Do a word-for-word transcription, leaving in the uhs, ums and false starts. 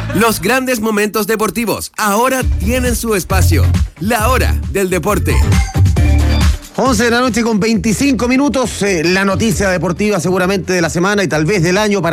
Los grandes momentos deportivos ahora tienen su espacio. La hora del deporte. once de la noche con veinticinco minutos. Eh, la noticia deportiva seguramente de la semana y tal vez del año para